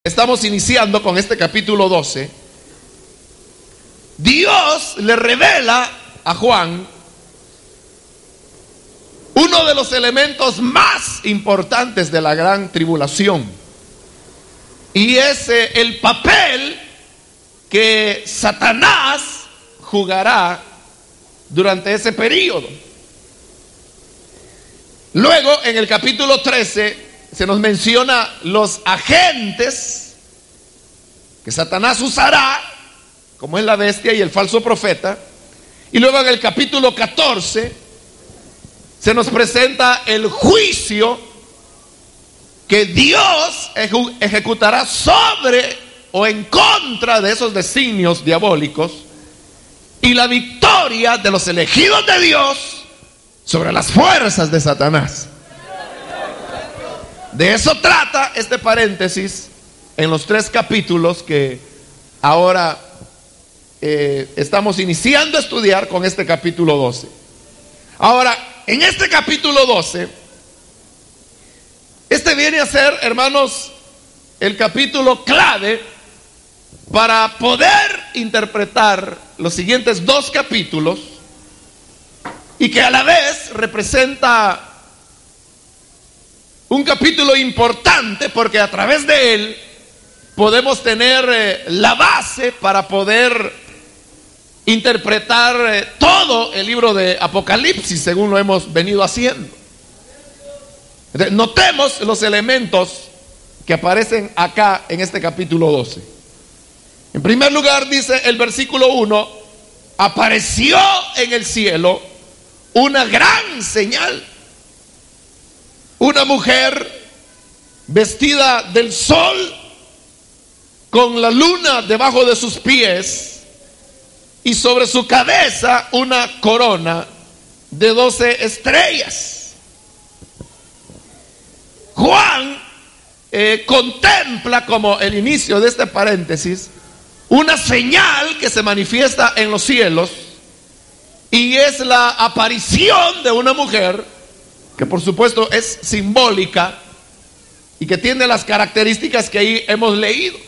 estamos iniciando con este capítulo 12, Dios le revela a Juan uno de los elementos más importantes de la gran tribulación, y es el papel que Satanás jugará durante ese periodo. Luego, en el capítulo 13, se nos menciona los agentes que Satanás usará, como es la bestia y el falso profeta. Y luego en el capítulo 14 se nos presenta el juicio que Dios ejecutará sobre o en contra de esos designios diabólicos, y la victoria de los elegidos de Dios sobre las fuerzas de Satanás. De eso trata este paréntesis en los 3 capítulos que ahora estamos iniciando a estudiar con este capítulo 12. Ahora, en este capítulo 12, este viene a ser, hermanos, el capítulo clave para poder interpretar los siguientes 2 capítulos, y que a la vez representa un capítulo importante, porque a través de él podemos tener la base para poder interpretar todo el libro de Apocalipsis, según lo hemos venido haciendo. Notemos los elementos que aparecen acá en este capítulo 12. En primer lugar, dice el versículo 1: apareció en el cielo una gran señal, una mujer vestida del sol, con la luna debajo de sus pies, y sobre su cabeza una corona de 12 estrellas. Juan contempla, como el inicio de este paréntesis, una señal que se manifiesta en los cielos, y es la aparición de una mujer que por supuesto es simbólica y que tiene las características que ahí hemos leído.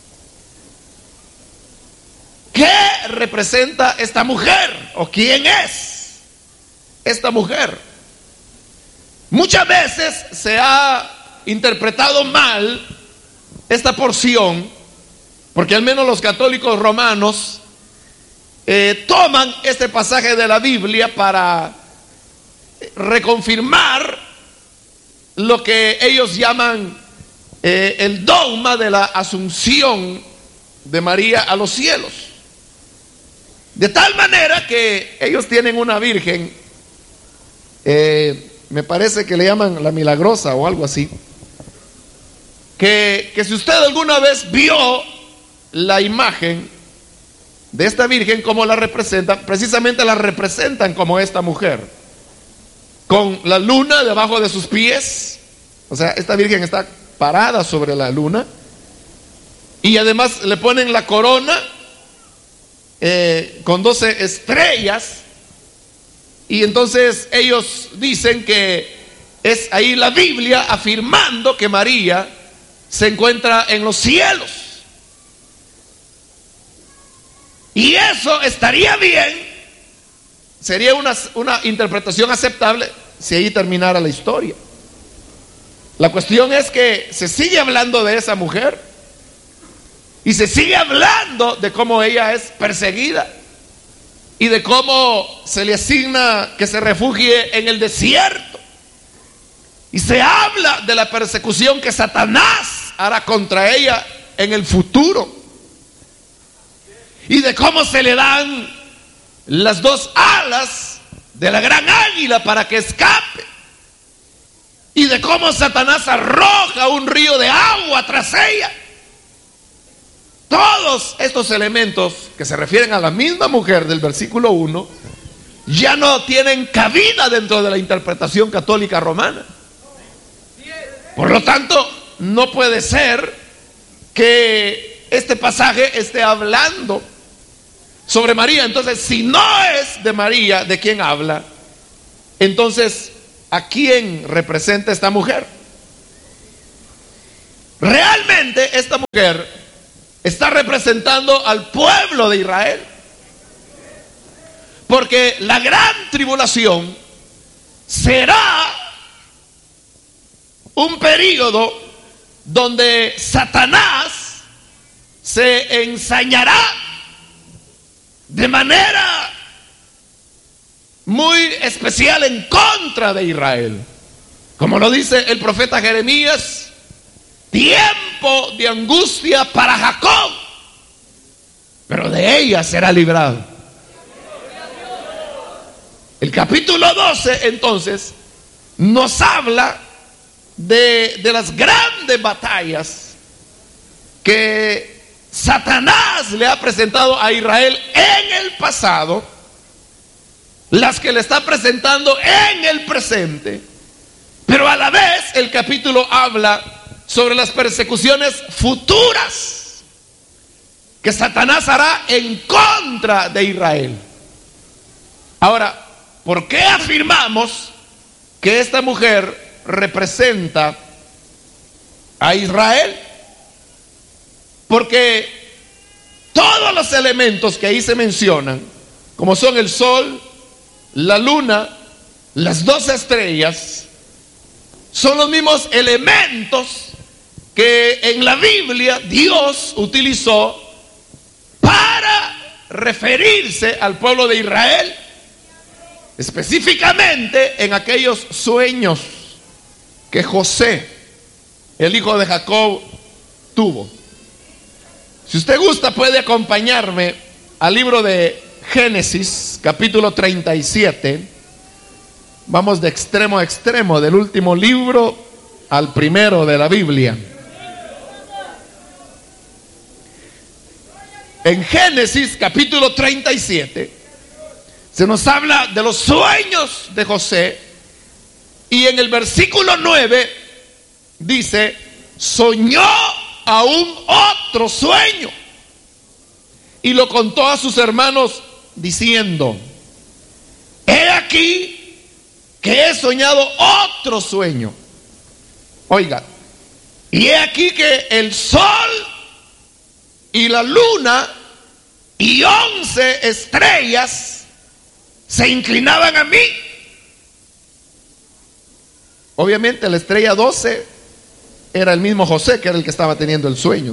¿Qué representa esta mujer? ¿O quién es esta mujer? Muchas veces se ha interpretado mal esta porción, porque al menos los católicos romanos toman este pasaje de la Biblia para reconfirmar lo que ellos llaman el dogma de la asunción de María a los cielos. De tal manera que ellos tienen una virgen, me parece que le llaman la milagrosa o algo así, que si usted alguna vez vio la imagen de esta virgen, como la representan, precisamente la representan como esta mujer, con la luna debajo de sus pies. O sea, esta virgen está parada sobre la luna, y además le ponen la corona con 12 estrellas, y entonces ellos dicen que es ahí la Biblia afirmando que María se encuentra en los cielos. Y eso estaría bien, sería una interpretación aceptable si ahí terminara la historia. La cuestión es que se sigue hablando de esa mujer, y se sigue hablando de cómo ella es perseguida, y de cómo se le asigna que se refugie en el desierto. Y se habla de la persecución que Satanás hará contra ella en el futuro, y de cómo se le dan las 2 alas de la gran águila para que escape, y de cómo Satanás arroja un río de agua tras ella. Todos estos elementos que se refieren a la misma mujer del versículo 1 ya no tienen cabida dentro de la interpretación católica romana. Por lo tanto, no puede ser que este pasaje esté hablando sobre María. Entonces, si no es de María de quien habla, entonces, ¿a quién representa esta mujer? Realmente esta mujer está representando al pueblo de Israel. Porque la gran tribulación será un periodo donde Satanás se ensañará de manera muy especial en contra de Israel. Como lo dice el profeta Jeremías, tiempo de angustia para Jacob, pero de ella será librado. El capítulo 12 entonces nos habla de las grandes batallas que Satanás le ha presentado a Israel en el pasado, las que le está presentando en el presente, pero a la vez el capítulo habla sobre las persecuciones futuras que Satanás hará en contra de Israel. Ahora, ¿por qué afirmamos que esta mujer representa a Israel? Porque todos los elementos que ahí se mencionan, como son el sol, la luna, las 12 estrellas, son los mismos elementos que en la Biblia Dios utilizó para referirse al pueblo de Israel, específicamente en aquellos sueños que José, el hijo de Jacob, tuvo. Si usted gusta, puede acompañarme al libro de Génesis, capítulo 37. Vamos de extremo a extremo, del último libro al primero de la Biblia. En Génesis, capítulo 37, se nos habla de los sueños de José. Y en el versículo 9 dice: soñó aún otro sueño y lo contó a sus hermanos diciendo: he aquí que he soñado otro sueño. Oiga, y he aquí que el sol y la luna y 11 estrellas se inclinaban a mí. Obviamente la estrella 12 era el mismo José, que era el que estaba teniendo el sueño.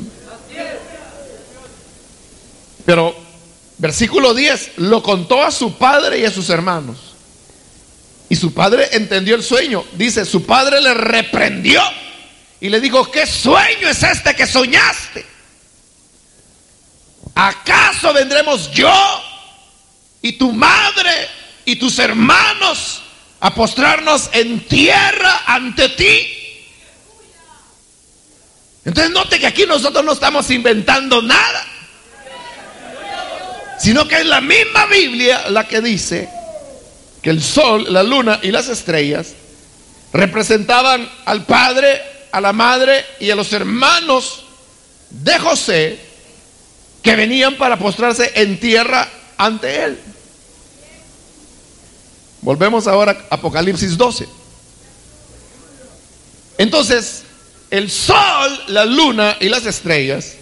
Pero versículo 10, lo contó a su padre y a sus hermanos. Y su padre entendió el sueño. Dice, su padre le reprendió y le dijo: ¿qué sueño es este que soñaste? ¿Acaso vendremos yo y tu madre y tus hermanos a postrarnos en tierra ante ti? Entonces note que aquí nosotros no estamos inventando nada, sino que es la misma Biblia la que dice que el sol, la luna y las estrellas representaban al padre, a la madre y a los hermanos de José, que venían para postrarse en tierra ante él. Volvemos ahora a Apocalipsis 12. Entonces, el sol, la luna y las estrellas,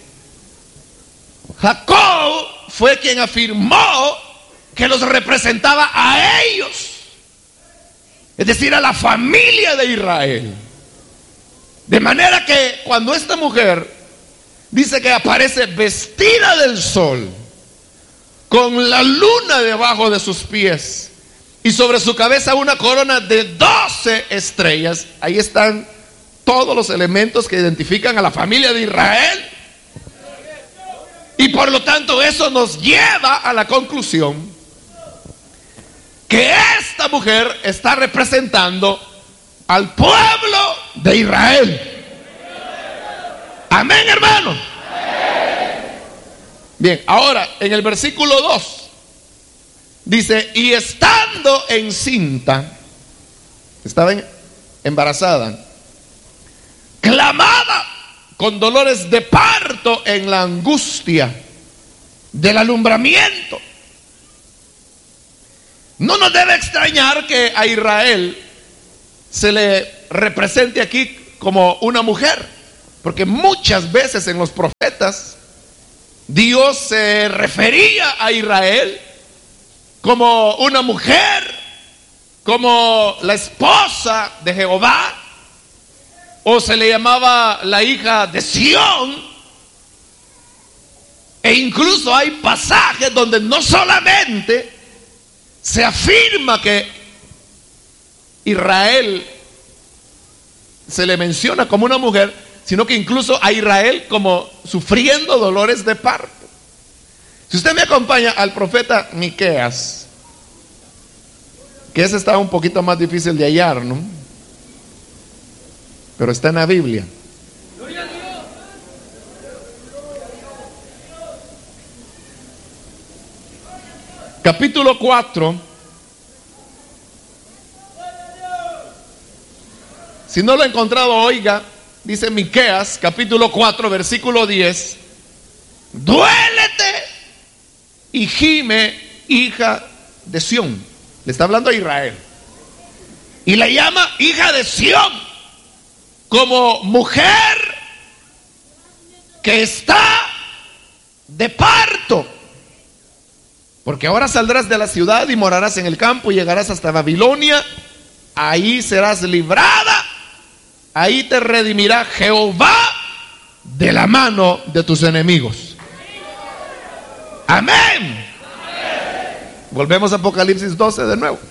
Jacob fue quien afirmó que los representaba a ellos, es decir, a la familia de Israel. De manera que cuando esta mujer dice que aparece vestida del sol, con la luna debajo de sus pies y sobre su cabeza una corona de 12 estrellas, ahí están todos los elementos que identifican a la familia de Israel. Y por lo tanto eso nos lleva a la conclusión que esta mujer está representando al pueblo de Israel. Amén, hermano. Bien, ahora en el versículo 2 dice: y estando encinta, estaba embarazada, clamaba con dolores de parto en la angustia del alumbramiento. No nos debe extrañar que a Israel se le represente aquí como una mujer, porque muchas veces en los profetas Dios se refería a Israel como una mujer, como la esposa de Jehová, o se le llamaba la hija de Sión. E incluso hay pasajes donde no solamente se afirma que Israel se le menciona como una mujer, sino que incluso a Israel como sufriendo dolores de parto. Si usted me acompaña al profeta Miqueas, que ese está un poquito más difícil de hallar, ¿no? Pero está en la Biblia. Capítulo 4. Si no lo he encontrado, oiga, dice Miqueas, capítulo 4, versículo 10. Duélete y gime, hija de Sión. Le está hablando a Israel. Y la llama hija de Sión, como mujer que está de parto. Porque ahora saldrás de la ciudad y morarás en el campo y llegarás hasta Babilonia. Ahí serás librada. Ahí te redimirá Jehová de la mano de tus enemigos. Amén. Volvemos a Apocalipsis 12 de nuevo.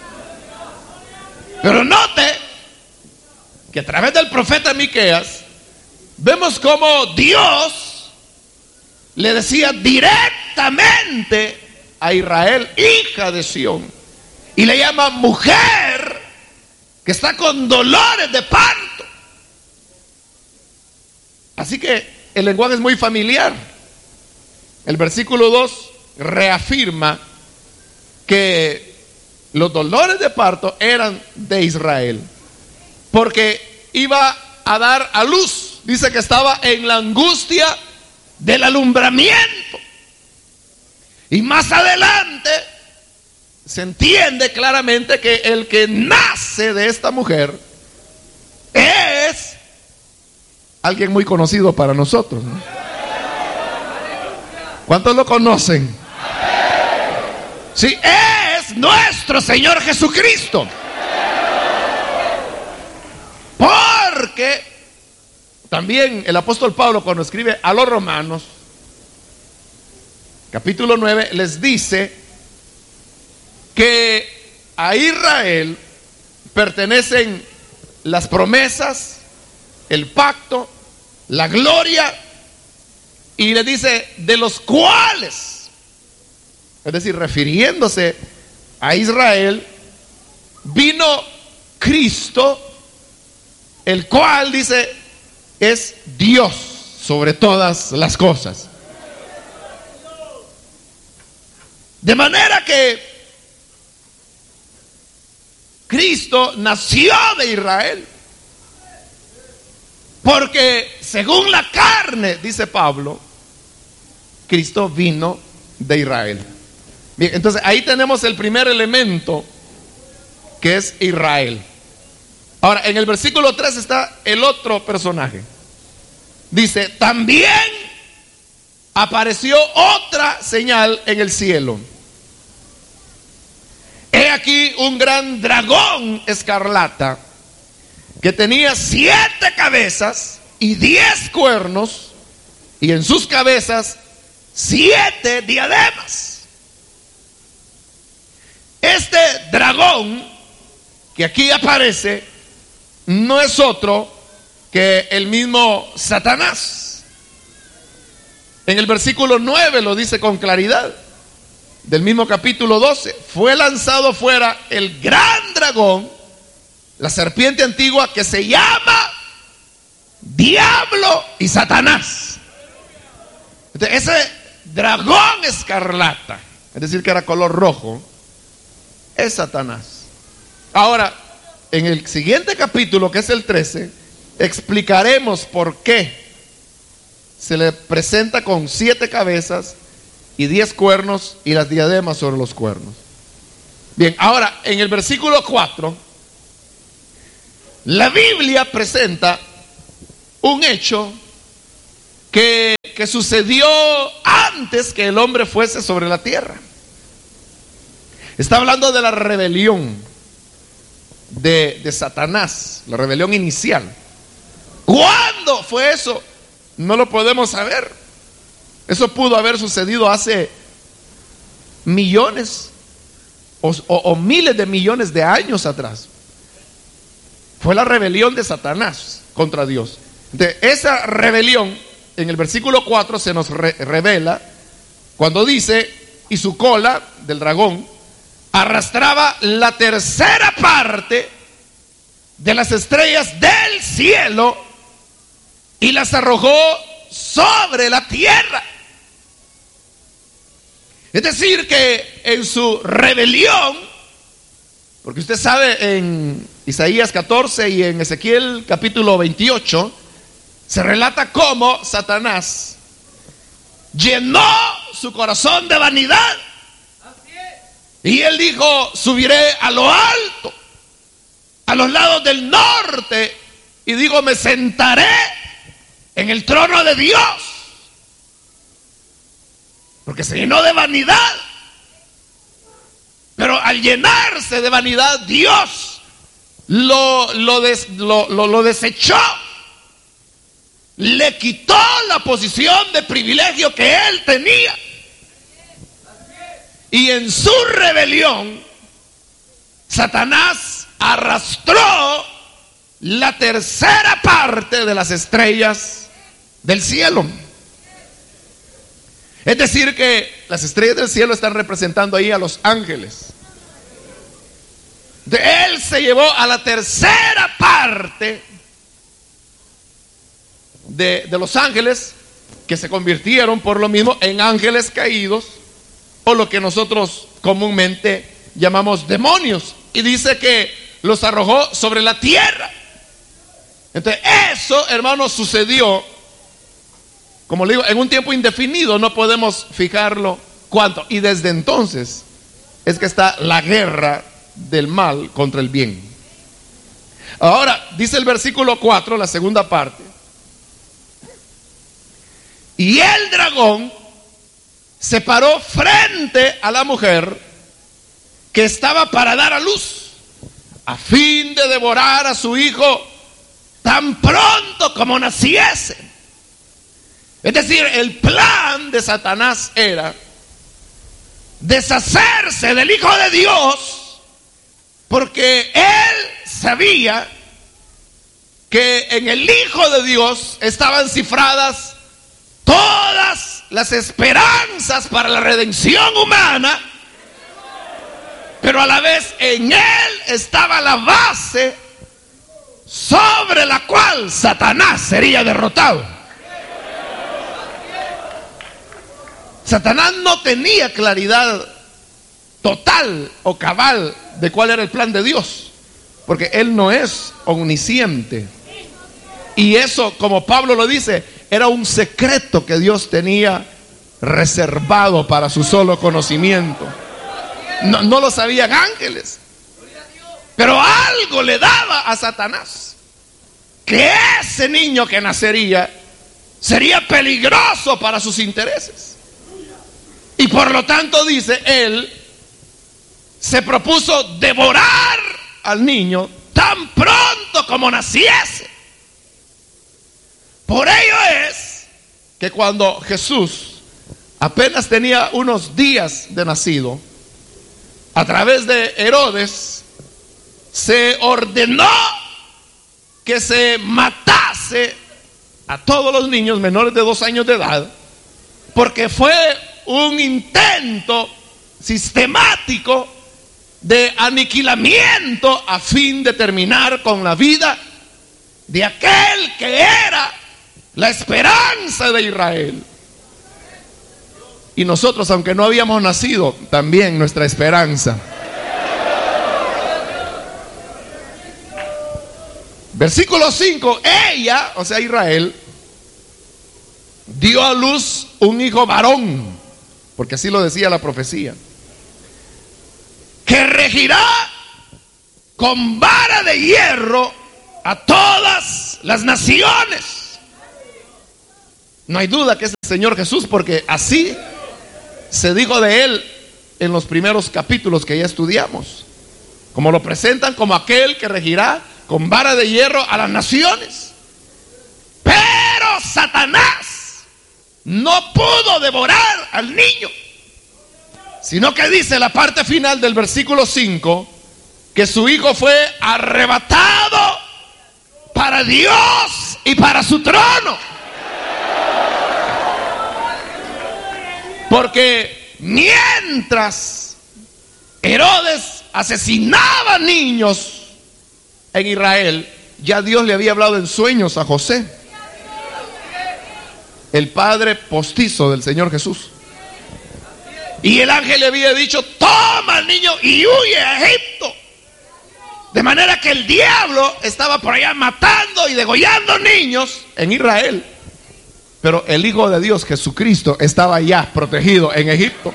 Pero note que a través del profeta Miqueas vemos cómo Dios le decía directamente a Israel, hija de Sión, y le llama mujer que está con dolores de parto. Así que el lenguaje es muy familiar. El versículo 2 reafirma que los dolores de parto eran de Israel, porque iba a dar a luz. Dice que estaba en la angustia del alumbramiento. Y más adelante se entiende claramente que el que nace de esta mujer es alguien muy conocido para nosotros, ¿no? ¿Cuántos lo conocen? Sí, es nuestro Señor Jesucristo. Porque también el apóstol Pablo, cuando escribe a los romanos, capítulo 9, les dice que a Israel pertenecen las promesas, el pacto, la gloria, y le dice de los cuales, es decir, refiriéndose a Israel, vino Cristo, el cual dice es Dios sobre todas las cosas. De manera que Cristo nació de Israel, porque según la carne, dice Pablo, Cristo vino de Israel. Bien, entonces ahí tenemos el primer elemento, que es Israel. Ahora, en el versículo 3 está el otro personaje. Dice, también apareció otra señal en el cielo. He aquí un gran dragón escarlata que tenía 7 cabezas y 10 cuernos, y en sus cabezas 7 diademas. Este dragón que aquí aparece no es otro que el mismo Satanás. En el versículo 9 lo dice con claridad, del mismo capítulo 12. Fue lanzado fuera el gran dragón, la serpiente antigua, que se llama Diablo y Satanás. Entonces, ese dragón escarlata, es decir, que era color rojo, es Satanás. Ahora, en el siguiente capítulo, que es el 13, explicaremos por qué se le presenta con 7 cabezas y 10 cuernos y las diademas sobre los cuernos. Bien, ahora en el versículo 4, la Biblia presenta un hecho que que sucedió antes que el hombre fuese sobre la tierra. Está hablando de la rebelión de Satanás, la rebelión inicial. ¿Cuándo fue eso? No lo podemos saber. Eso pudo haber sucedido hace millones o miles de millones de años atrás. Fue la rebelión de Satanás contra Dios. De esa rebelión, en el versículo 4 se nos revela cuando dice: y su cola del dragón arrastraba la tercera parte de las estrellas del cielo y las arrojó sobre la tierra. Es decir, que en su rebelión, porque usted sabe, en Isaías 14 y en Ezequiel capítulo 28 se relata cómo Satanás llenó su corazón de vanidad. Y él dijo: subiré a lo alto, a los lados del norte, y digo, me sentaré en el trono de Dios. Porque se llenó de vanidad. Pero al llenarse de vanidad, Dios lo desechó. Le quitó la posición de privilegio que él tenía. Y en su rebelión, Satanás arrastró la tercera parte de las estrellas del cielo. Es decir, que las estrellas del cielo están representando ahí a los ángeles. Él se llevó a la tercera parte de los ángeles, que se convirtieron por lo mismo en ángeles caídos, o lo que nosotros comúnmente llamamos demonios. Y dice que los arrojó sobre la tierra. Entonces eso, hermanos, sucedió, como le digo, en un tiempo indefinido. No podemos fijarlo cuánto. Y desde entonces es que está la guerra del mal contra el bien. Ahora, dice el versículo 4, la segunda parte: y el dragón se paró frente a la mujer que estaba para dar a luz, a fin de devorar a su hijo tan pronto como naciese. Es decir, el plan de Satanás era deshacerse del Hijo de Dios, porque él sabía que en el Hijo de Dios estaban cifradas todas las esperanzas para la redención humana, pero a la vez en él estaba la base sobre la cual Satanás sería derrotado. Satanás no tenía claridad total o cabal de cuál era el plan de Dios, porque él no es omnisciente. Y eso, como Pablo lo dice, era un secreto que Dios tenía reservado para su solo conocimiento. No lo sabían ángeles. Pero algo le daba a Satanás, que ese niño que nacería sería peligroso para sus intereses. Y por lo tanto, dice, él se propuso devorar al niño tan pronto como naciese. Por ello es que cuando Jesús apenas tenía unos días de nacido, a través de Herodes se ordenó que se matase a todos los niños menores de 2 años de edad, porque fue un intento sistemático de aniquilamiento a fin de terminar con la vida de aquel que era la esperanza de Israel. Y nosotros, aunque no habíamos nacido, también nuestra esperanza. Versículo 5: ella, o sea Israel, dio a luz un hijo varón, porque así lo decía la profecía, que regirá con vara de hierro a todas las naciones. No hay duda que es el Señor Jesús, porque así se dijo de él en los primeros capítulos que ya estudiamos. Como lo presentan como aquel que regirá con vara de hierro a las naciones. Pero Satanás no pudo devorar al niño, sino que dice la parte final del versículo 5, que su hijo fue arrebatado para Dios y para su trono. Porque mientras Herodes asesinaba niños en Israel, ya Dios le había hablado en sueños a José, el padre postizo del Señor Jesús. Y el ángel le había dicho: toma al niño y huye a Egipto. De manera que el diablo estaba por allá matando y degollando niños en Israel. Pero el Hijo de Dios, Jesucristo, estaba ya protegido en Egipto.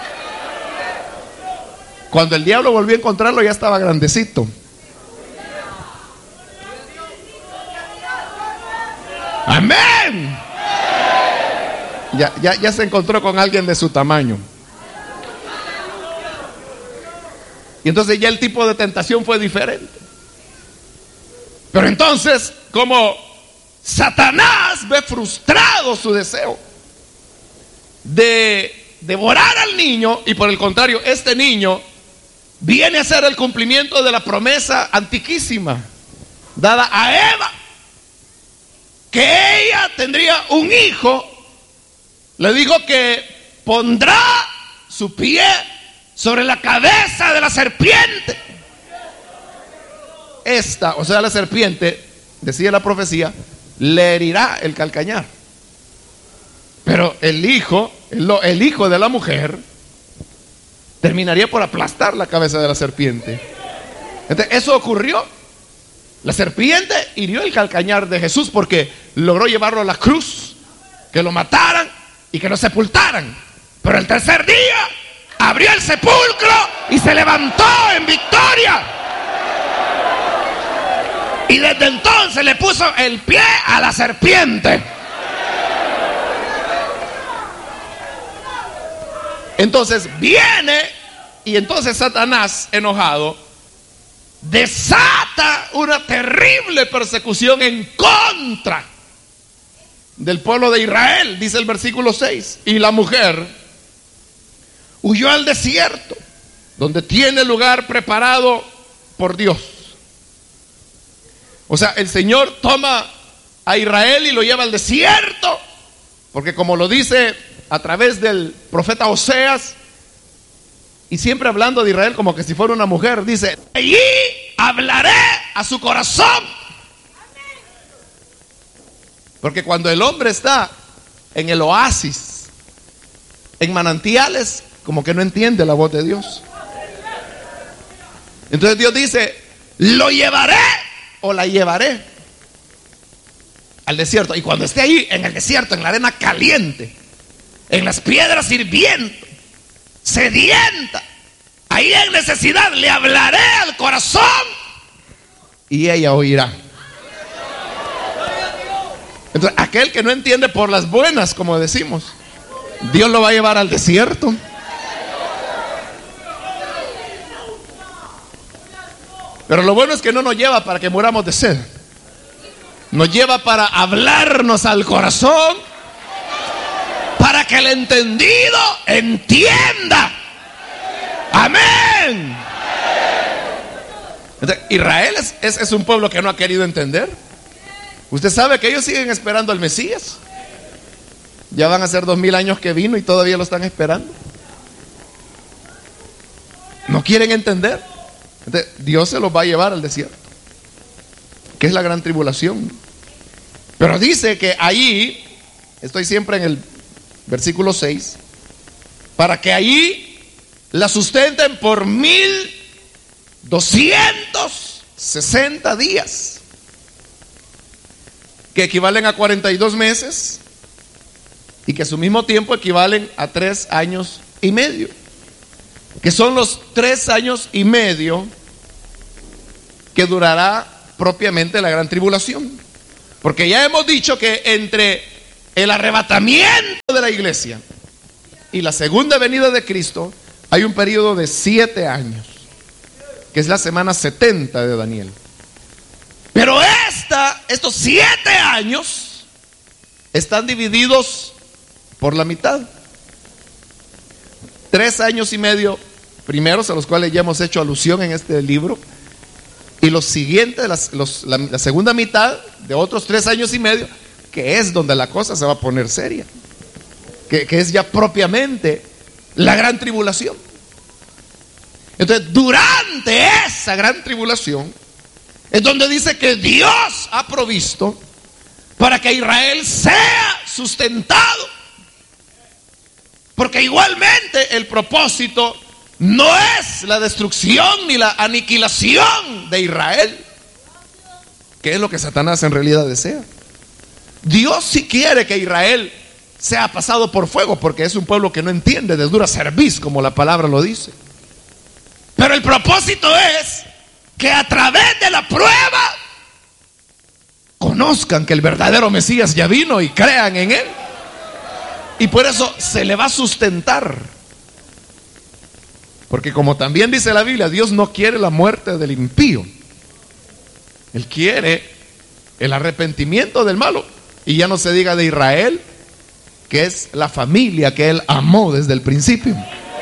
Cuando el diablo volvió a encontrarlo, ya estaba grandecito. Amén. Ya se encontró con alguien de su tamaño. Y entonces ya el tipo de tentación fue diferente. Pero entonces, como Satanás ve frustrado su deseo de devorar al niño, y por el contrario, este niño viene a ser el cumplimiento de la promesa antiquísima dada a Eva, que ella tendría un hijo. Le dijo que pondrá su pie sobre la cabeza de la serpiente. Esta, o sea, la serpiente, decía la profecía, le herirá el calcañar. Pero el hijo de la mujer terminaría por aplastar la cabeza de la serpiente. Entonces, eso ocurrió. La serpiente hirió el calcañar de Jesús porque logró llevarlo a la cruz, que lo mataran y que lo sepultaran. Pero el tercer día abrió el sepulcro y se levantó en victoria. Y desde entonces le puso el pie a la serpiente. Entonces viene, y entonces Satanás, enojado, desata una terrible persecución en contra del pueblo de Israel. Dice el versículo 6: y la mujer huyó al desierto, donde tiene lugar preparado por Dios. O sea, el Señor toma a Israel y lo lleva al desierto, porque como lo dice a través del profeta Oseas, y siempre hablando de Israel como que si fuera una mujer, dice: allí hablaré a su corazón. Porque cuando el hombre está en el oasis, en manantiales, como que no entiende la voz de Dios. Entonces Dios dice: lo llevaré o la llevaré al desierto. Y cuando esté ahí en el desierto, en la arena caliente, en las piedras hirviendo, sedienta, ahí en necesidad, le hablaré al corazón y ella oirá. Entonces, aquel que no entiende por las buenas, como decimos, Dios lo va a llevar al desierto. Pero lo bueno es que no nos lleva para que muramos de sed. Nos lleva para hablarnos al corazón, para que el entendido entienda. Amén. Entonces, Israel es un pueblo que no ha querido entender. Usted sabe que ellos siguen esperando al Mesías. Ya van a ser 2000 años que vino y todavía lo están esperando. No quieren entender. Entonces, Dios se los va a llevar al desierto, que es la gran tribulación. Pero dice que ahí, estoy siempre en el versículo 6, para que ahí la sustenten por 1260 días, que equivalen a 42 meses y que a su mismo tiempo equivalen a 3 años y medio, que son los 3 años y medio que durará propiamente la gran tribulación. Porque ya hemos dicho que entre el arrebatamiento de la iglesia y la segunda venida de Cristo, hay un periodo de 7 años, que es la semana 70 de Daniel. Pero estos 7 años están divididos por la mitad. 3 años y medio primeros, a los cuales ya hemos hecho alusión en este libro, y los siguientes, la segunda mitad de otros 3 años y medio, que es donde la cosa se va a poner seria, que es ya propiamente la gran tribulación. Entonces, durante esa gran tribulación es donde dice que Dios ha provisto para que Israel sea sustentado, porque igualmente el propósito no es la destrucción ni la aniquilación de Israel, que es lo que Satanás en realidad desea. Dios sí quiere que Israel sea pasado por fuego, porque es un pueblo que no entiende de dura cerviz, como la palabra lo dice. Pero el propósito es que a través de la prueba conozcan que el verdadero Mesías ya vino y crean en él. Y por eso se le va a sustentar. Porque como también dice la Biblia, Dios no quiere la muerte del impío. Él quiere el arrepentimiento del malo. Y ya no se diga de Israel, que es la familia que él amó desde el principio.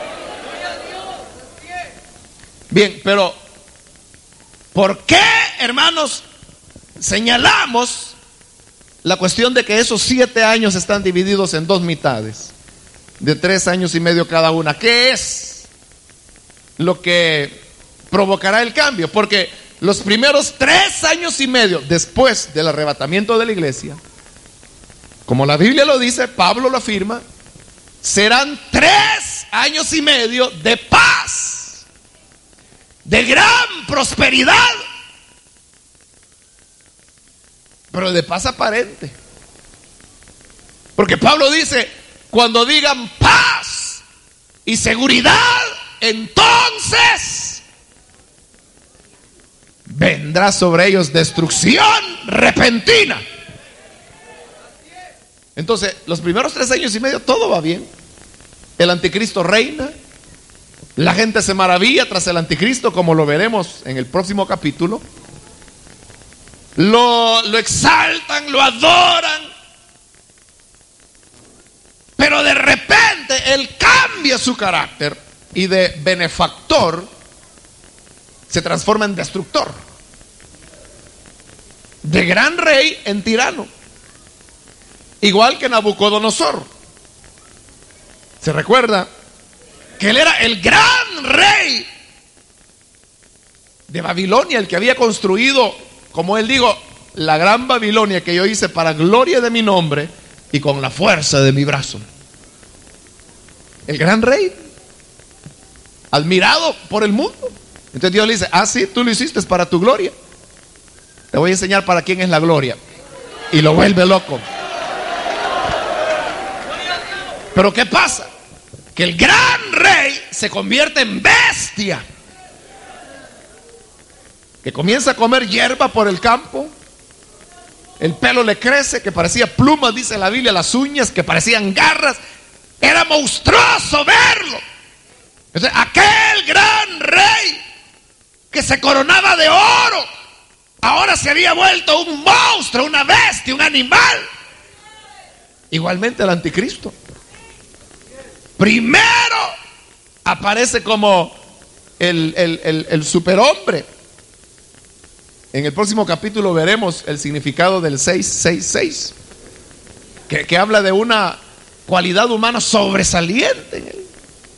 Bien, pero ¿por qué, hermanos, señalamos la cuestión de que esos 7 años están divididos en 2 mitades, de 3 años y medio cada una? ¿Qué es lo que provocará el cambio? Porque los primeros 3 años y medio después del arrebatamiento de la iglesia, como la Biblia lo dice, Pablo lo afirma, serán 3 años y medio de paz, de gran prosperidad, pero de paz aparente. Porque Pablo dice, cuando digan paz y seguridad, entonces vendrá sobre ellos destrucción repentina. Entonces, los primeros 3 años y medio todo va bien. El anticristo reina. La gente se maravilla tras el anticristo, como lo veremos en el próximo capítulo. Lo exaltan, lo adoran. Pero de repente él cambia su carácter y de benefactor se transforma en destructor. De gran rey en tirano. Igual que Nabucodonosor. ¿Se recuerda? Que él era el gran rey de Babilonia, el que había construido, como él dijo, la gran Babilonia que yo hice para gloria de mi nombre y con la fuerza de mi brazo. El gran rey, admirado por el mundo. Entonces Dios le dice, sí, tú lo hiciste para tu gloria. Te voy a enseñar para quién es la gloria. Y lo vuelve loco. Pero ¿qué pasa? Que el gran rey se convierte en bestia, que comienza a comer hierba por el campo, el pelo le crece, que parecía plumas, dice la Biblia, las uñas que parecían garras, era monstruoso verlo. Entonces, aquel gran rey que se coronaba de oro, ahora se había vuelto un monstruo, una bestia, un animal. Igualmente el anticristo. Primero aparece como el superhombre. En el próximo capítulo veremos el significado del 666, que habla de una cualidad humana sobresaliente en él.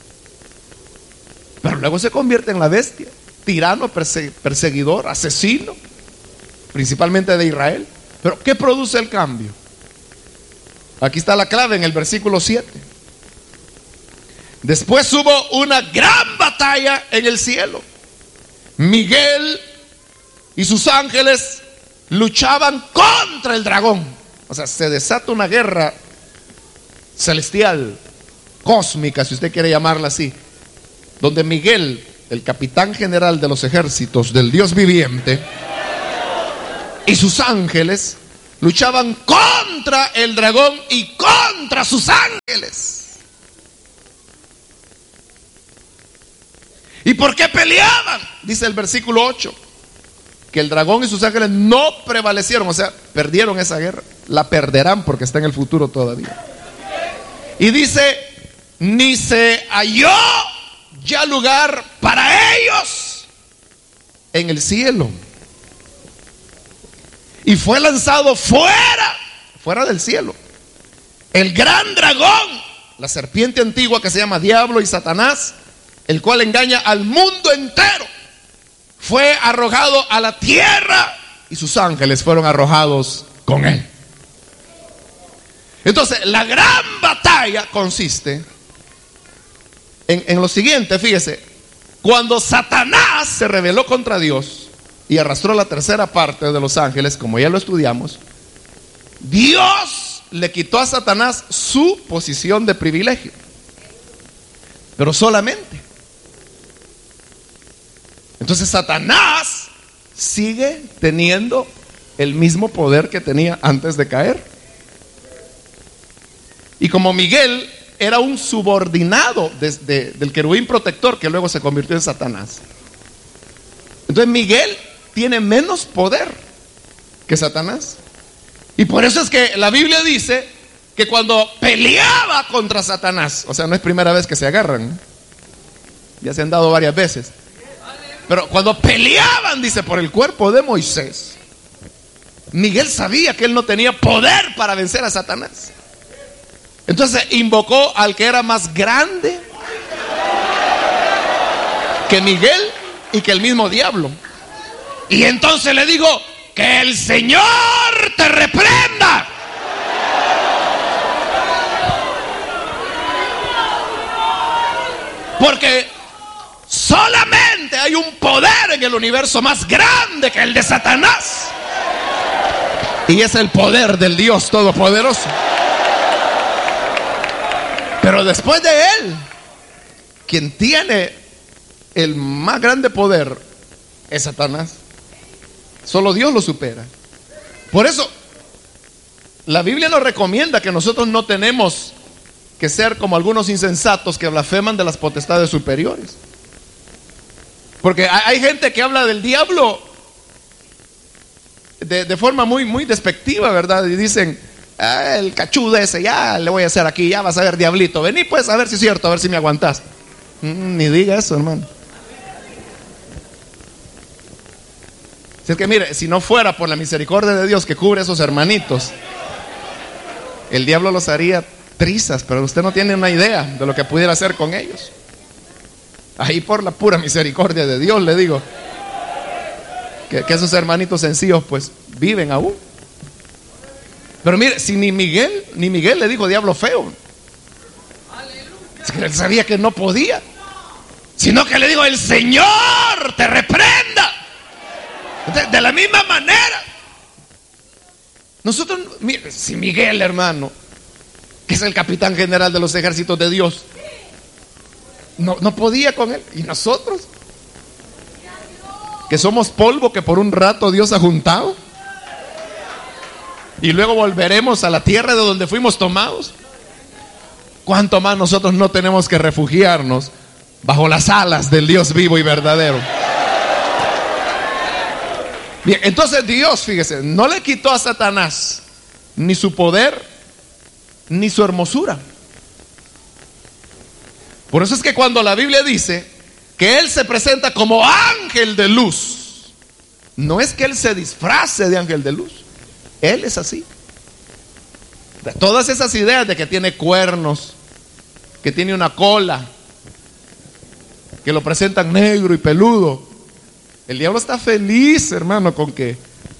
Pero luego se convierte en la bestia, tirano, perseguidor, asesino, principalmente de Israel. Pero ¿qué produce el cambio? Aquí está la clave en el versículo 7. Después hubo una gran batalla en el cielo. Miguel y sus ángeles luchaban contra el dragón. O sea, se desata una guerra celestial, cósmica, si usted quiere llamarla así, donde Miguel, el capitán general de los ejércitos del Dios viviente, y sus ángeles luchaban contra el dragón y contra sus ángeles. ¿Y por qué peleaban? Dice el versículo 8, que el dragón y sus ángeles no prevalecieron, o sea, perdieron esa guerra. La perderán porque está en el futuro todavía. Y dice, ni se halló ya lugar para ellos en el cielo. Y fue lanzado fuera del cielo, el gran dragón, la serpiente antigua que se llama Diablo y Satanás, el cual engaña al mundo entero. Fue arrojado a la tierra y sus ángeles fueron arrojados con él. Entonces, la gran batalla consiste en lo siguiente, fíjese. Cuando Satanás se rebeló contra Dios y arrastró la tercera parte de los ángeles, como ya lo estudiamos, Dios le quitó a Satanás su posición de privilegio, pero solamente. Entonces Satanás sigue teniendo el mismo poder que tenía antes de caer. Y como Miguel era un subordinado del querubín protector que luego se convirtió en Satanás, entonces Miguel tiene menos poder que Satanás. Y por eso es que la Biblia dice que cuando peleaba contra Satanás, o sea, no es primera vez que se agarran, ya se han dado varias veces, pero cuando peleaban, dice, por el cuerpo de Moisés, Miguel sabía que él no tenía poder para vencer a Satanás. Entonces invocó al que era más grande que Miguel y que el mismo diablo. Y entonces le digo, que el Señor te reprenda. Porque solamente hay un poder en el universo más grande que el de Satanás, y es el poder del Dios Todopoderoso. Pero después de él, quien tiene el más grande poder es Satanás. Solo Dios lo supera. Por eso la Biblia nos recomienda que nosotros no tenemos que ser como algunos insensatos que blasfeman de las potestades superiores. Porque hay gente que habla del diablo de forma muy despectiva, ¿verdad? Y dicen, el cachudo ese, ya le voy a hacer aquí, ya vas a ver, diablito, vení pues a ver si es cierto, a ver si me aguantás. Ni diga eso, hermano. Si es que mire, si no fuera por la misericordia de Dios que cubre a esos hermanitos, el diablo los haría trizas, pero usted no tiene una idea de lo que pudiera hacer con ellos. Ahí por la pura misericordia de Dios le digo que esos hermanitos sencillos pues viven aún. Pero mire, si ni Miguel le dijo diablo feo, es que él sabía que no podía, sino que le dijo, el Señor te reprenda. De la misma manera, nosotros, mire, si Miguel, hermano, que es el capitán general de los ejércitos de Dios, no podía con él, y nosotros, que somos polvo que por un rato Dios ha juntado y luego volveremos a la tierra de donde fuimos tomados, ¿cuánto más nosotros no tenemos que refugiarnos bajo las alas del Dios vivo y verdadero? Bien, entonces Dios, fíjese, no le quitó a Satanás ni su poder ni su hermosura. Por eso es que cuando la Biblia dice que Él se presenta como ángel de luz, no es que Él se disfrace de ángel de luz, Él es así. Todas esas ideas de que tiene cuernos, que tiene una cola, que lo presentan negro y peludo, el diablo está feliz, hermano, con que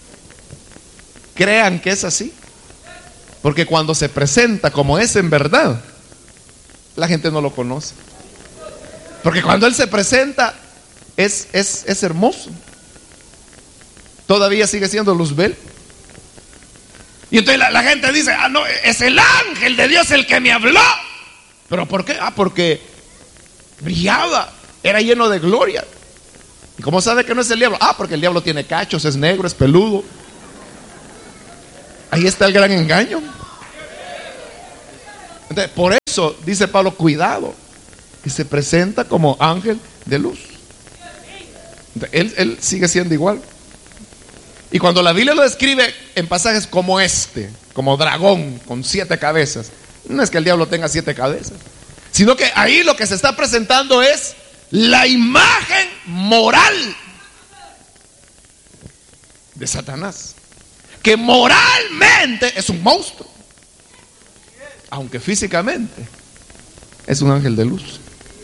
crean que es así. Porque cuando se presenta como es en verdad, la gente no lo conoce. Porque cuando Él se presenta es hermoso. Todavía sigue siendo luzbel. Y entonces la gente dice, no, es el ángel de Dios el que me habló. ¿Pero por qué? Porque brillaba, era lleno de gloria. ¿Y cómo sabe que no es el diablo? Porque el diablo tiene cachos, es negro, es peludo. Ahí está el gran engaño. Entonces, por eso dice Pablo, cuidado, que se presenta como ángel de luz. Entonces, él sigue siendo igual. Y cuando la Biblia lo describe en pasajes como este, como dragón con 7 cabezas, no es que el diablo tenga 7 cabezas, sino que ahí lo que se está presentando es la imagen moral de Satanás, que moralmente es un monstruo, aunque físicamente es un ángel de luz.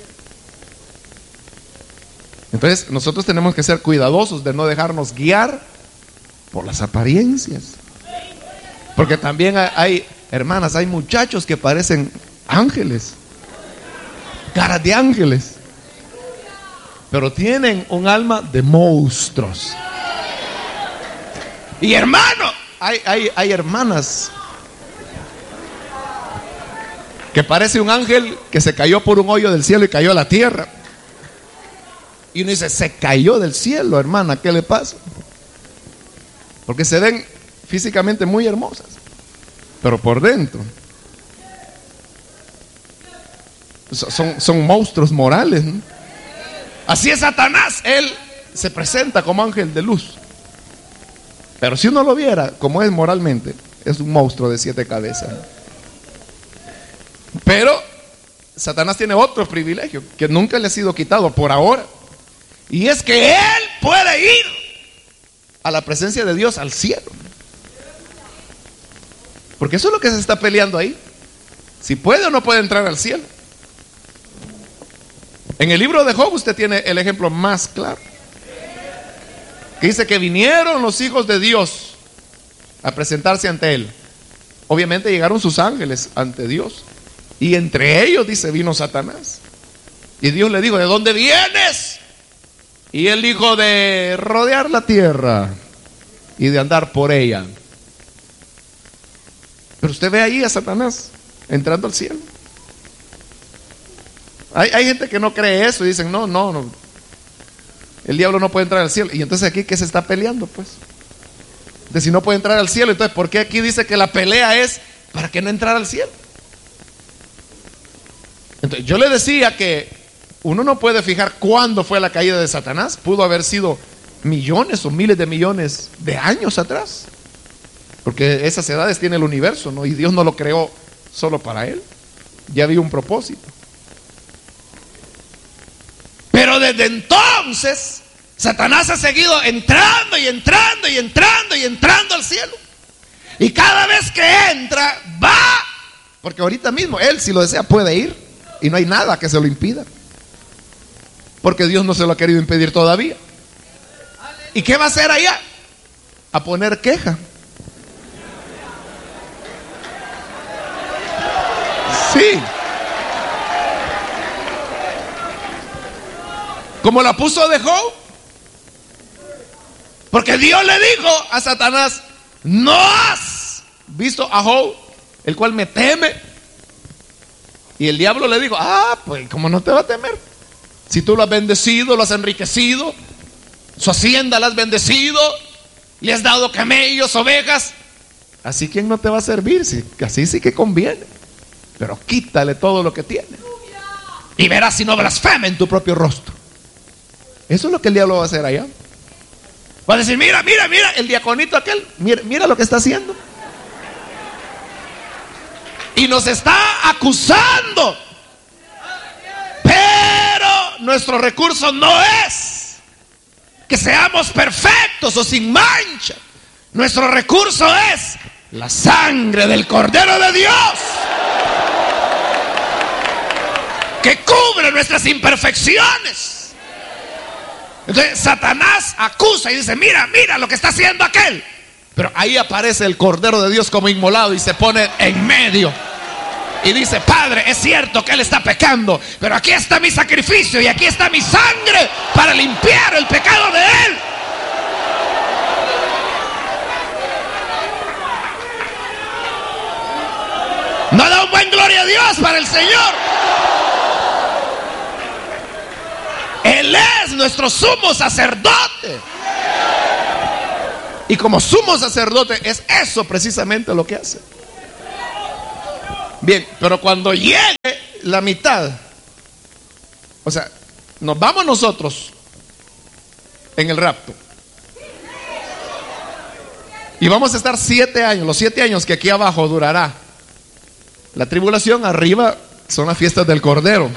Entonces nosotros tenemos que ser cuidadosos de no dejarnos guiar por las apariencias, porque también hay hermanas, hay muchachos que parecen ángeles, caras de ángeles, pero tienen un alma de monstruos. Y hermano, hay hermanas que parece un ángel que se cayó por un hoyo del cielo y cayó a la tierra. Y uno dice, se cayó del cielo, hermana, ¿qué le pasa? Porque se ven físicamente muy hermosas, pero por dentro son monstruos morales, ¿no? Así es Satanás, él se presenta como ángel de luz, pero si uno lo viera como es moralmente, es un monstruo de 7 cabezas. Pero Satanás tiene otro privilegio que nunca le ha sido quitado por ahora, y es que él puede ir a la presencia de Dios, al cielo. Porque eso es lo que se está peleando ahí, si puede o no puede entrar al cielo. En el libro de Job usted tiene el ejemplo más claro, que dice que vinieron los hijos de Dios a presentarse ante él. Obviamente llegaron sus ángeles ante Dios, y entre ellos, dice, vino Satanás. Y Dios le dijo, ¿de dónde vienes? Y él dijo, de rodear la tierra y de andar por ella. Pero usted ve ahí a Satanás entrando al cielo. Hay gente que no cree eso y dicen, no, el diablo no puede entrar al cielo. Y entonces aquí, ¿qué se está peleando, pues? De si no puede entrar al cielo, entonces ¿por qué aquí dice que la pelea es para que no entrara al cielo? Entonces yo le decía que uno no puede fijar cuándo fue la caída de Satanás. Pudo haber sido millones o miles de millones de años atrás, porque esas edades tiene el universo, ¿no? Y Dios no lo creó solo para él, ya había un propósito. Pero desde entonces Satanás ha seguido entrando y entrando y entrando y entrando al cielo. Y cada vez que entra, va, porque ahorita mismo él, si lo desea, puede ir, y no hay nada que se lo impida, porque Dios no se lo ha querido impedir todavía. ¿Y qué va a hacer allá? A poner queja. Sí. Como la puso de Job. Porque Dios le dijo a Satanás, no has visto a Job, el cual me teme. Y el diablo le dijo, pues ¿cómo no te va a temer? Si tú lo has bendecido, lo has enriquecido, su hacienda la has bendecido, le has dado camellos, ovejas, así ¿quién no te va a servir? Así sí que conviene. Pero quítale todo lo que tiene y verás si no blasfema en tu propio rostro. Eso es lo que el diablo va a hacer allá. Va a decir, mira, el diaconito aquel, mira lo que está haciendo. Y nos está acusando. Pero nuestro recurso no es que seamos perfectos o sin mancha. Nuestro recurso es la sangre del Cordero de Dios, que cubre nuestras imperfecciones. Entonces Satanás acusa y dice, mira lo que está haciendo aquel. Pero ahí aparece el Cordero de Dios como inmolado y se pone en medio y dice, Padre, es cierto que él está pecando, pero aquí está mi sacrificio y aquí está mi sangre para limpiar el pecado de él. ¿No da un buen gloria a Dios para el Señor? Él es nuestro sumo sacerdote. Y como sumo sacerdote es eso precisamente lo que hace. Bien, pero cuando llegue la mitad, o sea, nos vamos nosotros en el rapto. Y vamos a estar 7 años, los 7 años que aquí abajo durará la tribulación. Arriba son las fiestas del Cordero.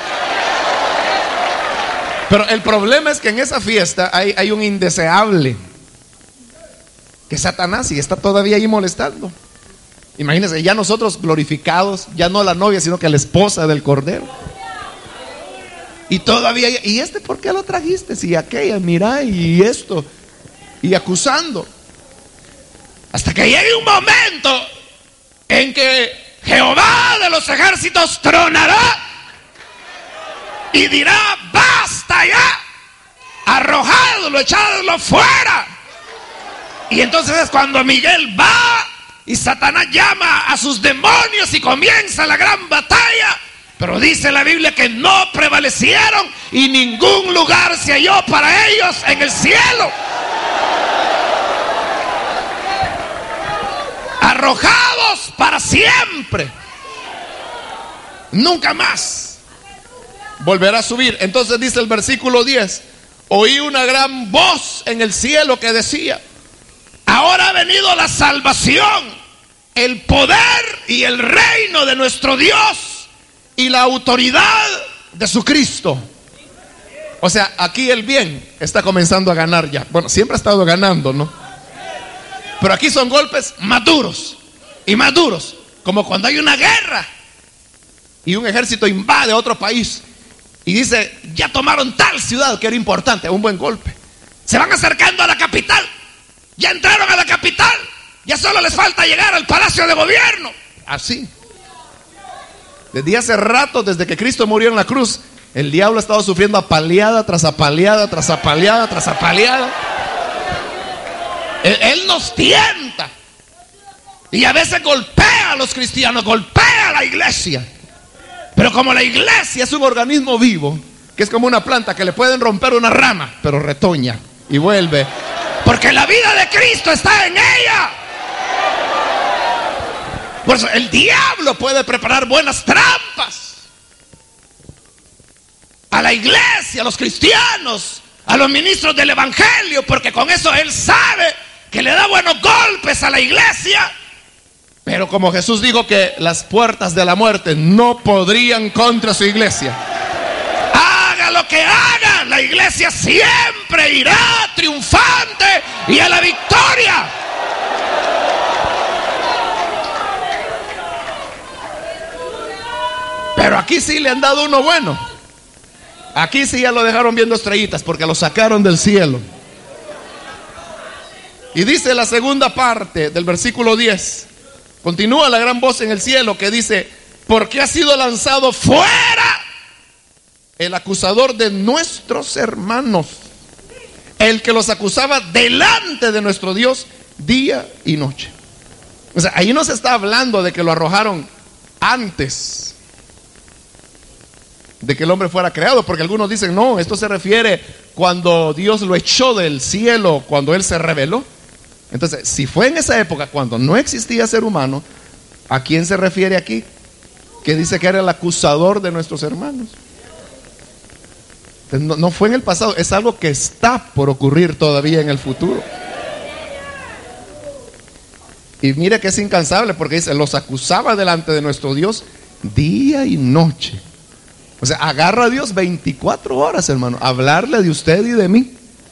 Pero el problema es que en esa fiesta hay un indeseable, que es Satanás, y está todavía ahí molestando. Imagínense, ya nosotros glorificados, ya no la novia, sino que la esposa del Cordero. Y todavía, ¿y este por qué lo trajiste? Si aquella, mira, y esto, y acusando. Hasta que llegue un momento en que Jehová de los ejércitos tronará y dirá: basta ya, arrojadlo, echadlo fuera. Y entonces es cuando Miguel va y Satanás llama a sus demonios y comienza la gran batalla. Pero dice la Biblia que no prevalecieron y ningún lugar se halló para ellos en el cielo. Arrojados para siempre. Nunca más volverá a subir. Entonces dice el versículo 10: oí una gran voz en el cielo que decía: ahora ha venido la salvación, el poder y el reino de nuestro Dios y la autoridad de su Cristo. O sea, aquí el bien está comenzando a ganar ya. Bueno, siempre ha estado ganando, ¿no? Pero aquí son golpes más duros y más duros. Como cuando hay una guerra y un ejército invade otro país y dice: ya tomaron tal ciudad que era importante. Un buen golpe. Se van acercando a la capital. Ya entraron a la capital. Ya solo les falta llegar al palacio de gobierno. Así. Desde hace rato, desde que Cristo murió en la cruz, el diablo ha estado sufriendo apaleada tras apaleada, tras apaleada, tras apaleada. Él nos tienta. Y a veces golpea a los cristianos, golpea a la iglesia. Pero como la iglesia es un organismo vivo, que es como una planta que le pueden romper una rama, pero retoña y vuelve. Porque la vida de Cristo está en ella. Por eso el diablo puede preparar buenas trampas a la iglesia, a los cristianos, a los ministros del evangelio, porque con eso él sabe que le da buenos golpes a la iglesia. Pero como Jesús dijo que las puertas de la muerte no podrían contra su iglesia, haga lo que haga, la iglesia siempre irá triunfante y a la victoria. Pero aquí sí le han dado uno bueno. Aquí sí ya lo dejaron viendo estrellitas, porque lo sacaron del cielo. Y dice la segunda parte del versículo 10. Continúa la gran voz en el cielo que dice: porque ha sido lanzado fuera el acusador de nuestros hermanos, el que los acusaba delante de nuestro Dios día y noche. O sea, ahí no se está hablando de que lo arrojaron antes de que el hombre fuera creado, porque algunos dicen: no, esto se refiere cuando Dios lo echó del cielo, cuando él se rebeló. Entonces, si fue en esa época cuando no existía ser humano, ¿a quién se refiere aquí? Que dice que era el acusador de nuestros hermanos. Entonces, no fue en el pasado, es algo que está por ocurrir todavía en el futuro. Y mire que es incansable, porque dice: los acusaba delante de nuestro Dios día y noche. O sea, agarra a Dios 24 horas, hermano, hablarle de usted y de mí.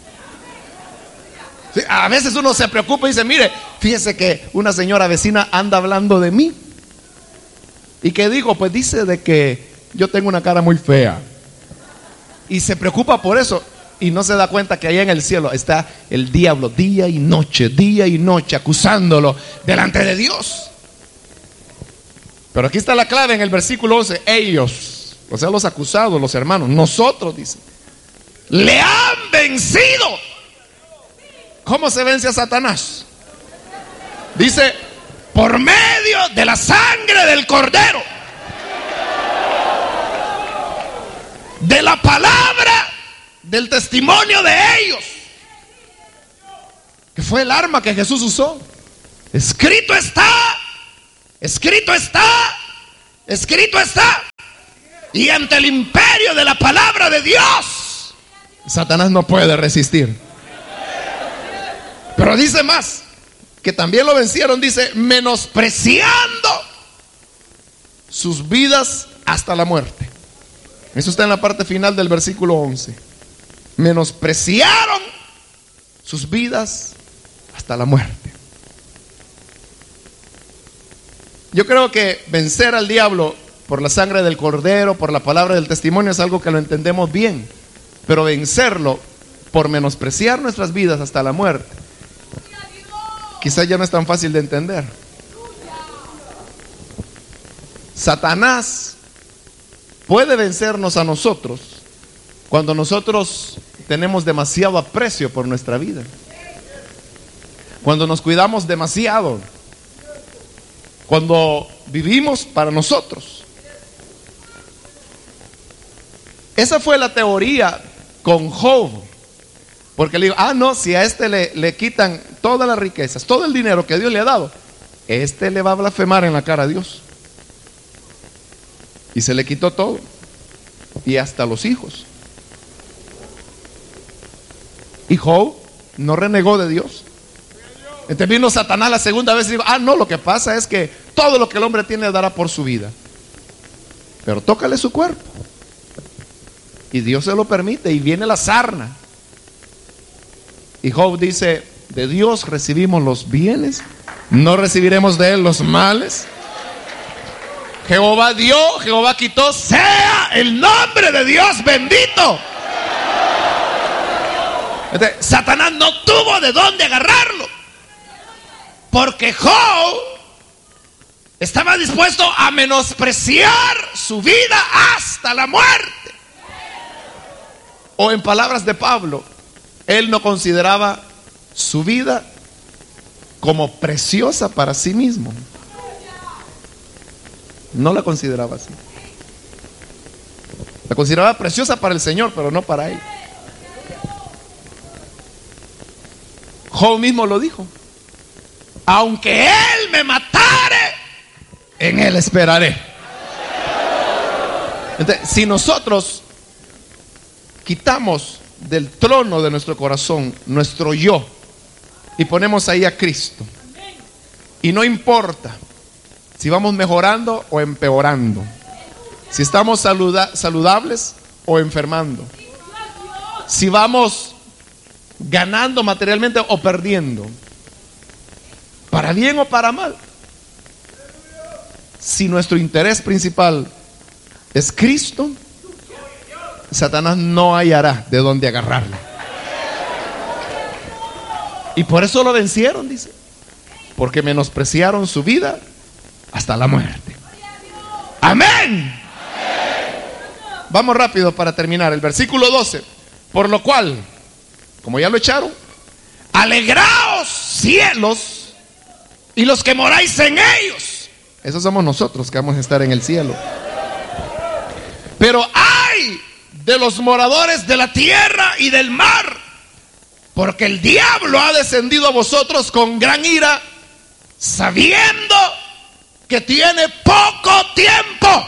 Sí, a veces uno se preocupa y dice: mire, fíjese que una señora vecina anda hablando de mí. ¿Y qué digo? Pues dice de que yo tengo una cara muy fea. Y se preocupa por eso. Y no se da cuenta que allá en el cielo está el diablo día y noche, acusándolo delante de Dios. Pero aquí está la clave en el versículo 11. Ellos, o sea, los acusados, los hermanos, nosotros, dice, le han vencido. ¿Cómo se vence a Satanás? Dice: por medio de la sangre del Cordero, de la palabra del testimonio de ellos, que fue el arma que Jesús usó. Escrito está, escrito está, escrito está. Y ante el imperio de la palabra de Dios, Satanás no puede resistir. Pero dice más, que también lo vencieron, dice, menospreciando sus vidas hasta la muerte. Eso está en la parte final del versículo 11. Menospreciaron sus vidas hasta la muerte. Yo creo que vencer al diablo por la sangre del Cordero, por la palabra del testimonio, es algo que lo entendemos bien. Pero vencerlo por menospreciar nuestras vidas hasta la muerte, quizás ya no es tan fácil de entender. Satanás puede vencernos a nosotros cuando nosotros tenemos demasiado aprecio por nuestra vida, cuando nos cuidamos demasiado, cuando vivimos para nosotros. Esa fue la teoría con Job. Porque le digo, no, si a este le quitan todas las riquezas, todo el dinero que Dios le ha dado, este le va a blasfemar en la cara a Dios. Y se le quitó todo, y hasta los hijos. Y Job no renegó de Dios. Entonces vino Satanás la segunda vez y dijo, no, lo que pasa es que todo lo que el hombre tiene dará por su vida, pero tócale su cuerpo. Y Dios se lo permite, y viene la sarna. Y Job dice, de Dios recibimos los bienes, no recibiremos de él los males. Jehová dio, Jehová quitó, sea el nombre de Dios bendito. Entonces, Satanás no tuvo de dónde agarrarlo, porque Job estaba dispuesto a menospreciar su vida hasta la muerte. O en palabras de Pablo, él no consideraba su vida como preciosa para sí mismo. No la consideraba así. La consideraba preciosa para el Señor, pero no para él. Job mismo lo dijo: aunque él me matare, en él esperaré. Entonces, si nosotros quitamos del trono de nuestro corazón nuestro yo y ponemos ahí a Cristo, y no importa si vamos mejorando o empeorando, si estamos saludables o enfermando, si vamos ganando materialmente o perdiendo, para bien o para mal, si nuestro interés principal es Cristo, Satanás no hallará de dónde agarrarlo. Y por eso lo vencieron, dice, porque menospreciaron su vida hasta la muerte. Amén. Vamos rápido para terminar. El versículo 12. Por lo cual, como ya lo echaron, alegraos cielos y los que moráis en ellos. Esos somos nosotros que vamos a estar en el cielo. Pero ay de los moradores de la tierra y del mar, porque el diablo ha descendido a vosotros con gran ira, sabiendo que tiene poco tiempo.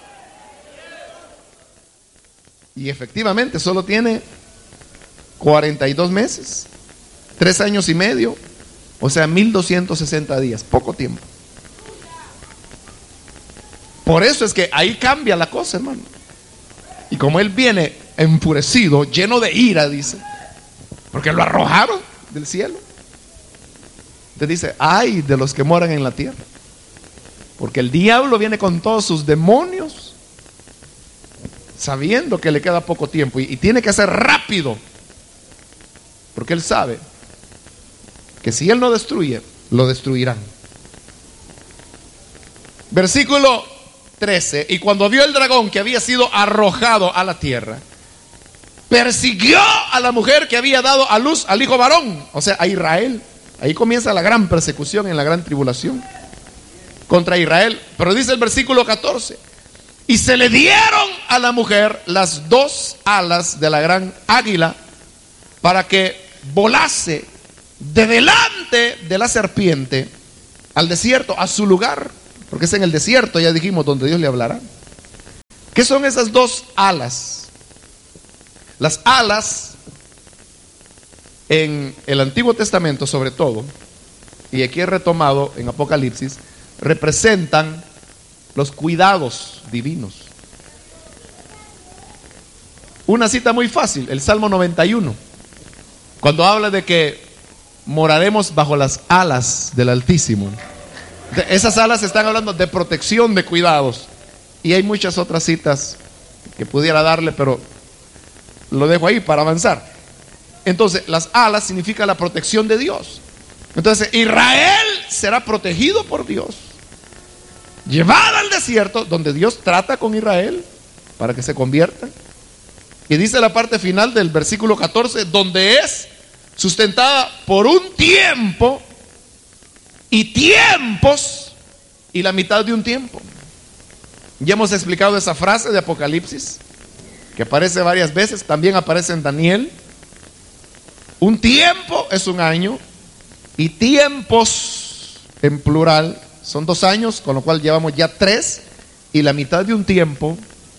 Y efectivamente solo tiene 42 meses, 3 años y medio, o sea 1260 días, poco tiempo. Por eso es que ahí cambia la cosa, hermano. Y como él viene enfurecido, lleno de ira, dice, porque lo arrojaron del cielo, te dice, ay de los que moran en la tierra, porque el diablo viene con todos sus demonios, sabiendo que le queda poco tiempo, y tiene que ser rápido, porque él sabe que si él no destruye, lo destruirán. Versículo 13. Y cuando vio el dragón que había sido arrojado a la tierra, persiguió a la mujer que había dado a luz al hijo varón, o sea, a Israel. Ahí comienza la gran persecución en la gran tribulación contra Israel. Pero dice el versículo 14: y se le dieron a la mujer las 2 alas de la gran águila para que volase de delante de la serpiente al desierto, a su lugar, porque es en el desierto, ya dijimos, donde Dios le hablará. ¿Qué son esas dos alas? Las alas en el Antiguo Testamento, sobre todo, y aquí es retomado en Apocalipsis, representan los cuidados divinos. Una cita muy fácil, el Salmo 91, cuando habla de que moraremos bajo las alas del Altísimo. Esas alas están hablando de protección, de cuidados. Y hay muchas otras citas que pudiera darle, pero lo dejo ahí para avanzar. Entonces, las alas significa la protección de Dios. Entonces, Israel será protegido por Dios, llevada al desierto, donde Dios trata con Israel para que se convierta. Y dice la parte final del versículo 14, donde es sustentada por un tiempo y tiempos y la mitad de un tiempo. Ya hemos explicado esa frase de Apocalipsis, que aparece varias veces, también aparece en Daniel. Un tiempo es un año y tiempos en plural son 2 años, con lo cual llevamos ya 3, y la mitad de un tiempo,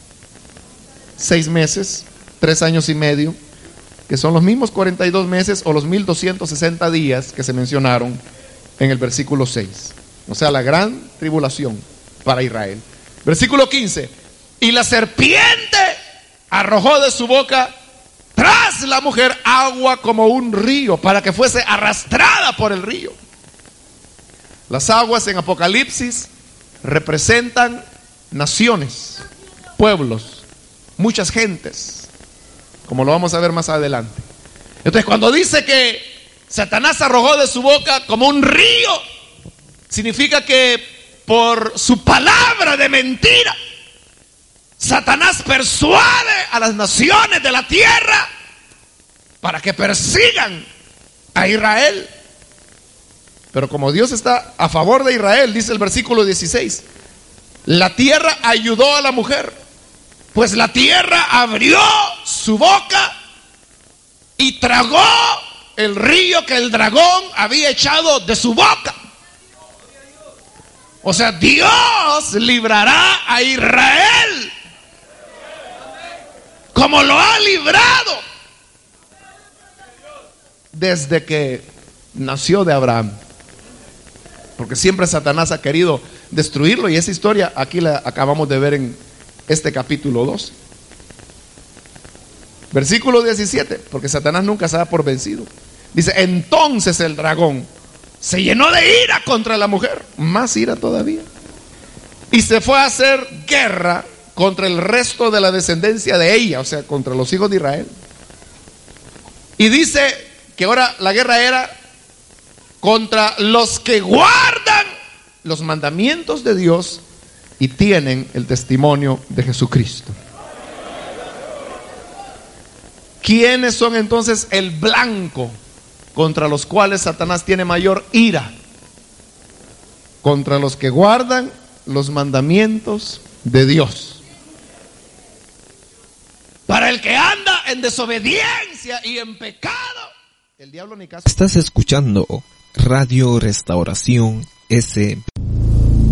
6 meses, 3 años y medio, que son los mismos 42 meses o los 1260 días que se mencionaron en el versículo 6. O sea, la gran tribulación para Israel. Versículo 15. Y la serpiente arrojó de su boca tras la mujer agua como un río, para que fuese arrastrada por el río. Las aguas en Apocalipsis representan naciones, pueblos, muchas gentes, como lo vamos a ver más adelante. Entonces, cuando dice que Satanás arrojó de su boca como un río, significa que por su palabra de mentira, Satanás persuade a las naciones de la tierra para que persigan a Israel. Pero como Dios está a favor de Israel, dice el versículo 16, la tierra ayudó a la mujer, pues la tierra abrió su boca y tragó el río que el dragón había echado de su boca. O sea, Dios librará a Israel como lo ha librado desde que nació de Abraham. Porque siempre Satanás ha querido destruirlo, y esa historia aquí la acabamos de ver en este capítulo 2. Versículo 17, porque Satanás nunca se da por vencido. Dice, entonces el dragón se llenó de ira contra la mujer, más ira todavía, y se fue a hacer guerra contra el resto de la descendencia de ella, o sea, contra los hijos de Israel. Y dice que ahora la guerra era contra los que guardan los mandamientos de Dios y tienen el testimonio de Jesucristo. ¿Quiénes son entonces el blanco contra los cuales Satanás tiene mayor ira? Contra los que guardan los mandamientos de Dios. Para el que anda en desobediencia y en pecado, el diablo ni caso. Estás escuchando Radio Restauración S.